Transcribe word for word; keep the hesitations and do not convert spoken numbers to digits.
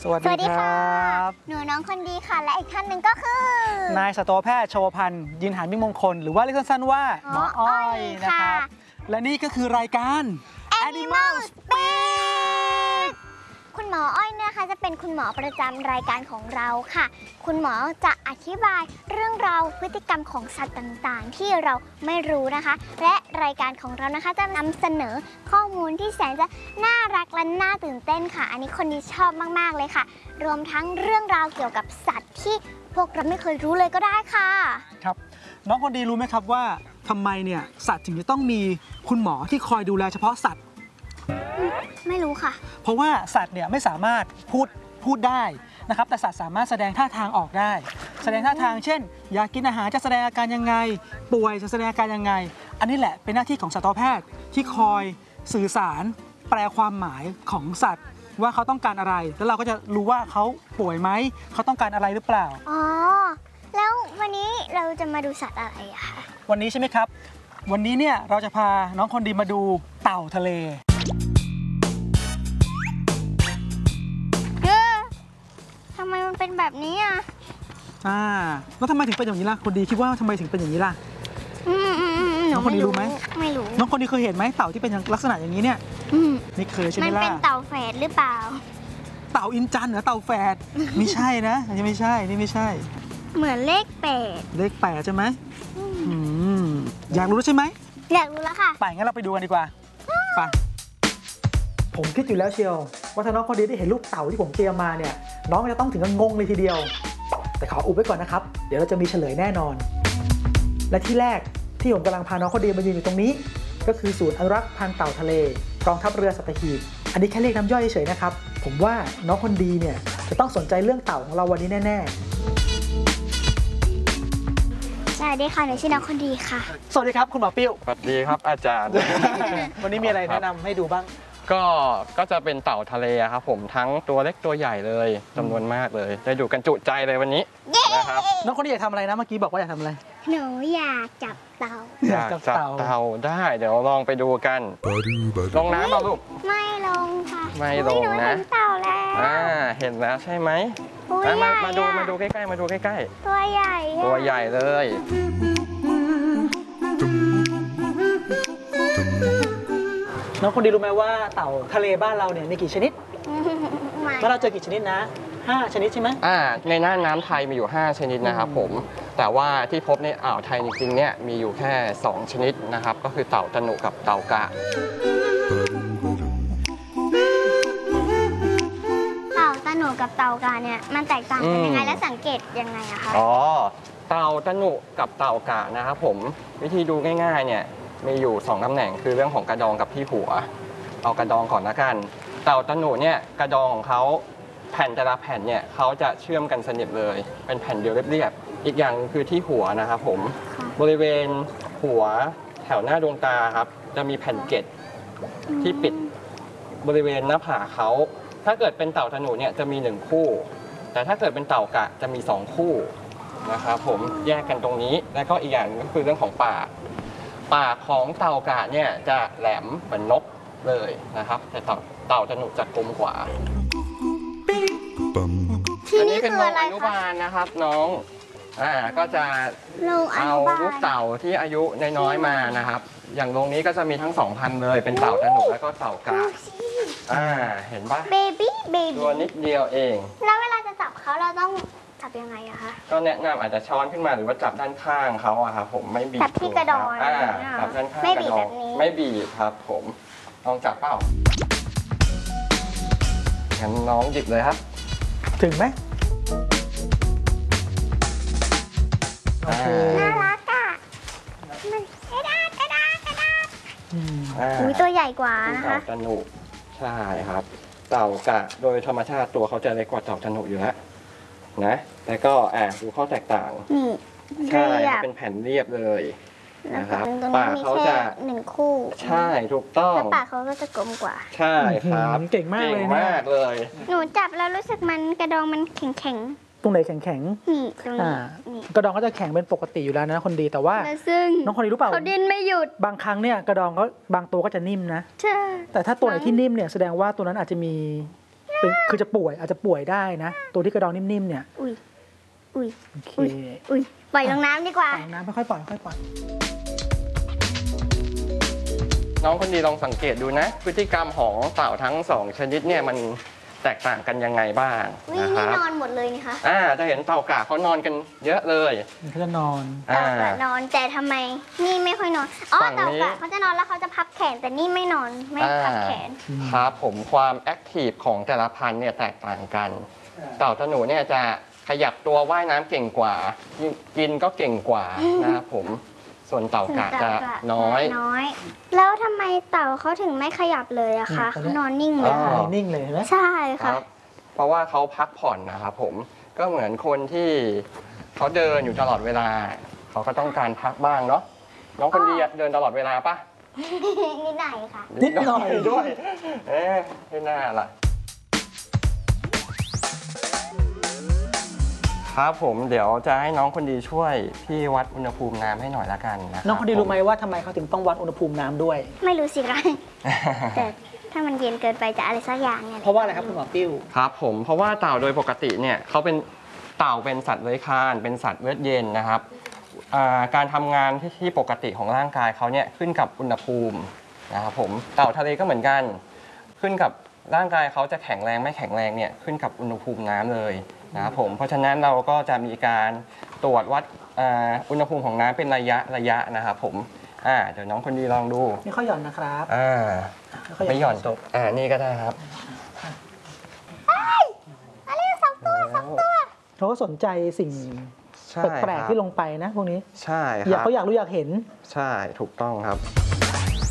สวัสดีครับหนูน้องคนดีค่ะและอีกท่านหนึ่งก็คือนายสัตวแพทย์โชวพันธ์ยินหานมิ่งมงคลหรือว่าเรียกสั้นๆว่าหมออ้อยนะครับและนี่ก็คือรายการ Animal Speak คุณหมออ้อยนะคะจะเป็นคุณหมอประจำรายการของเราค่ะคุณหมอจะอธิบายเรื่องราวพฤติกรรมของสัตว์ต่างๆที่เราไม่รู้นะคะและรายการของเรานะคะจะนำเสนอข้อมูลที่แสนจะน่ารักและน่าตื่นเต้นค่ะอันนี้คนดีชอบมากๆเลยค่ะรวมทั้งเรื่องราวเกี่ยวกับสัตว์ที่พวกเราไม่เคยรู้เลยก็ได้ค่ะครับน้องคนดีรู้ไหมครับว่าทำไมเนี่ยสัตว์ถึงจะต้องมีคุณหมอที่คอยดูแลเฉพาะสัตว์ไม่รู้ค่ะเพราะว่าสัตว์เนี่ยไม่สามารถพูดพูดได้นะครับแต่สัตว์สามารถแสดงท่าทางออกได้แสดงท่าทางเช่นอยากกินอาหารจะแสดงอาการยังไงป่วยจะแสดงอาการยังไงอันนี้แหละเป็นหน้าที่ของสัตวแพทย์ที่คอยสื่อสารแปลความหมายของสัตว์ว่าเขาต้องการอะไรแล้วเราก็จะรู้ว่าเขาป่วยไหมเขาต้องการอะไรหรือเปล่าอ๋อแล้ววันนี้เราจะมาดูสัตว์อะไรอะคะวันนี้ใช่ไหมครับวันนี้เนี่ยเราจะพาน้องคนดีมาดูเต่าทะเลทำไมมันเป็นแบบนี้อ่ะอ่าแล้วทำไมถึงเป็นอย่างนี้ล่ะคนดีคิดว่าทำไมถึงเป็นอย่างนี้ล่ะน้องคนดีรู้ไหมไม่รู้น้องคนดีเคยเห็นไหมเต่าที่เป็นลักษณะอย่างนี้เนี่ยไม่เคยใช่ไหมล่ะมันเป็นเต่าแฝดหรือเปล่าเต่าอินจันเหรอเต่าแฝดไม่ใช่นะอันนี้ไม่ใช่นี่ไม่ใช่เหมือนเลขแปดเลขแปดใช่ไหมอยากรู้ใช่ไหมอยากรู้แล้วค่ะไปงั้นเราไปดูกันดีกว่าไปผมคิดอยู่แล้วเชียวว่าถ้าน้องคนดีได้เห็นลูกเต่าที่ผมเตรียมมาเนี่ยน้องจะต้องถึงกับงงเลยทีเดียวแต่ขออุบไว้ก่อนนะครับเดี๋ยวเราจะมีเฉลยแน่นอนและที่แรกที่ผมกำลังพาน้องคนดีมายืนอยู่ตรงนี้ก็คือศูนย์อนุรักษ์พันธุ์เต่าทะเลกองทัพเรือสัตหีบอันนี้แค่เรียกน้ำย่อยเฉยๆนะครับผมว่าน้องคนดีเนี่ยจะต้องสนใจเรื่องเต่าของเราวันนี้แน่ๆสวัสดีค่ะหนูชื่อน้องคนดีค่ะสวัสดีครับคุณหมอปิ้วสวัสดีครับอาจารย์วันนี้มีอะไรแนะนำให้ดูบ้างก็ก็จะเป็นเต่าทะเลครับผมทั้งตัวเล็กตัวใหญ่เลยจำนวนมากเลยได้ดูกันจุใจเลยวันนี้นะครับน้องคนนี้อยากทำอะไรนะเมื่อกี้บอกว่าอยากทำอะไรหนูอยากจับเต่าอยากจับเต่าได้เดี๋ยวลองไปดูกันลงน้ำมาลูกไม่ลงค่ะไม่ลงนะเต่าแล้วอ่าเห็นแล้วใช่ไหมมามาดูมาดูใกล้ๆมาดูใกล้ๆตัวใหญ่ตัวใหญ่เลยน้องคนดีรู้ไหมว่าเต่าทะเลบ้านเราเนี่ยมีกี่ชนิดบ้านเราเจอกี่ชนิดนะห้าชนิดใช่ไหมอ่าในน่านน้ำไทยมีอยู่ห้าชนิดนะครับผมแต่ว่าที่พบในอ่าวไทยจริงๆเนี่ยมีอยู่แค่สองชนิดนะครับก็คือเต่าตะหนุกับเต่ากะเต่าตะหนุกับเต่ากะเนี่ยมันแตกต่างกันยังไงและสังเกตยังไงอะคะอ๋อเต่าตะหนุกับเต่ากะนะครับผมวิธีดูง่ายๆเนี่ยมีอยู่สองตำแหน่งคือเรื่องของกระดองกับที่หัวเอากระดองก่อนละกันเต่าตะหนุเนี่ยกระดองของเขาแผ่นแต่ละแผ่นเนี่ยเขาจะเชื่อมกันสนิทเลยเป็นแผ่นเดียวเรียบๆอีกอย่างคือที่หัวนะครับผมบริเวณหัวแถวหน้าดวงตาครับจะมีแผ่นเกล็ดที่ปิดบริเวณหน้าผากเขาถ้าเกิดเป็นเต่าตะหนุเนี่ยจะมีหนึ่งคู่แต่ถ้าเกิดเป็นเต่ากะจะมีสองคู่นะครับผมแยกกันตรงนี้และก็อีกอย่างก็คือเรื่องของปากปากของเต่ากะเนี่ยจะแหลมเหมือนนกเลยนะครับแต่เต่าเต่าตะหนุจะกลมกว่าอันนี้เป็นโรงอนุบาลนะครับน้องอ่าก็จะเอาลูกเต่าที่อายุน้อยๆมานะครับอย่างโรงนี้ก็จะมีทั้งสองพันเลยเป็นเต่าตะหนุแล้วก็เต่ากะอ่าเห็นปะเบบี้เบบี้ตัวนิดเดียวเองแล้วเวลาจะจับเขาเราต้องจับยังไงอะคะก็แนะนำอาจจะช้อนขึ้นมาหรือว่าจับด้านข้างเขาอะครับผมไม่บีบจับที่กระดองอ่าจับด้านข้างกระดองไม่บีบครับผมลองจับเปล่างั้นน้องหยิบเลยครับถึงไหมน่ารักอะมันกระดาษกระดาษกระดาษอุ้ยตัวใหญ่กว่านะคะเต่าตะหนุใช่ครับเต่ากะโดยธรรมชาติตัวเขาจะเล็กกว่าเต่าตะหนุอยู่แล้วนะแล้วก็อ่าดูข้อแตกต่างใช่เป็นแผ่นเรียบเลยนะครับปากเขาจะหนึ่งคู่ใช่ถูกต้องแล้วปากเขาก็จะกลมกว่าใช่ครับเก่งมากเลยมากเลยหนูจับแล้วรู้สึกมันกระดองมันแข็งแข็งตรงไหนแข็งแข็งนี่ตรงนี้กระดองก็จะแข็งเป็นปกติอยู่แล้วนะคนดีแต่ว่าน้องคนดีรู้เปล่าเขาดิ้นไม่หยุดบางครั้งเนี่ยกระดองเขาบางตัวก็จะนิ่มนะใช่แต่ถ้าตัวไหนที่นิ่มเนี่ยแสดงว่าตัวนั้นอาจจะมีเป็นคือจะป่วยอาจจะป่วยได้นะ ตัวที่กระดองนิ่มๆเนี่ยอุ้ยอุ้ยโอเคอุ้ยอุ้ยปล่อยลงน้ำดีกว่าปล่อยน้ำค่อยๆปล่อยค่อยๆปล่อยน้องคนดีลองสังเกตดูนะ พฤติกรรมของเต่าทั้งสองชนิดเนี่ยมันแตกต่างกันยังไงบ้างวิ่งนะคนี่รับนอนหมดเลยนี่คะอ่าจะเห็นเต่ากระเขานอนกันเยอะเลยมันก็จะนอนเต่ากระอ่านอนแต่ทำไมนี่ไม่ค่อยนอนอ๋อฝั่งนี้เต่ากระเขาจะนอนแล้วเขาจะพับแขนแต่นี่ไม่นอนไม่พับแขนครับผมความแอคทีฟของแต่ละพันธุ์เนี่ยแตกต่างกัน เต่าตะหนูเนี่ยจะขยับตัวว่ายน้ำเก่งกว่า กินก็เก่งกว่านะครับผมส่วนเต่ากระจะน้อยน้อย แล้วทำไมเต่าเขาถึงไม่ขยับเลยอะคะอืมเขานอนนิ่งเลยอ๋อค่ะนิ่งๆเลยเห็นไหมใช่คค่ะรับเพราะว่าเขาพักผ่อนนะครับผมก็เหมือนคนที่เขาเดินอยู่ตลอดเวลา เขาก็ต้องการพักบ้างเนาะน้องคนดีอะเดินตลอดเวลาปะนิดหน่อยค่ะนิดหน่อยด้วย เอ๊ะไม่น่าล่ะ ครับผมเดี๋ยวจะให้น้องคนดีช่วยพี่วัดอุณหภูมิน้ำให้หน่อยละกันนะน้องคนดีรู้ไหมว่าทำไมเขาถึงต้องวัดอุณหภูมิน้ำด้วยไม่รู้สิคะ แต่ถ้ามันเย็นเกินไปจะอะไรสักอย่างเนี่ยเพราะว่าอะไรครับคุณหมอปิ้วครับผมเพราะว่าเต่าโดยปกติเนี่ยเขาเป็นเต่าเป็นสัตว์เลื้อยคลานเป็นสัตว์เลือดเย็นนะครับอ่าการทำงานที่ที่ปกติของร่างกายเขาเนี่ยขึ้นกับอุณหภูมินะครับผมเต่าทะเลก็เหมือนกันขึ้นกับร่างกายเขาจะแข็งแรงไม่แข็งแรงเนี่ยขึ้นกับอุณหภูมิน้ำเลยนะครับผมเพราะฉะนั้นเราก็จะมีการตรวจวัดอ่าอุณหภูมิของน้ำเป็นระยะระยะนะครับผมอ่าเดี๋ยวน้องคนดีลองดูไม่ค่อยหย่อนนะครับอ่าค่อยๆไม่หย่อนตกอ่านี่ก็ได้ครับอะไรสองตัวสองตัวเขาก็สนใจสิ่งใช่แปลกครับๆที่ลงไปนะพวกนี้ใช่คอยากรับเขาอยากรู้อยากเห็นใช่ถูกต้องครับ